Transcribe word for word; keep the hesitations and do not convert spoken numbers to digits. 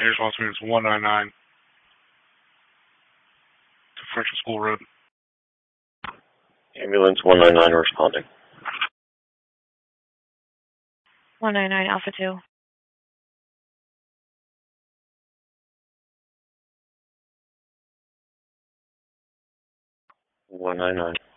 Air response units one nine nine to French School Road. Ambulance one nine nine responding. one nine nine Alpha two. one nine nine.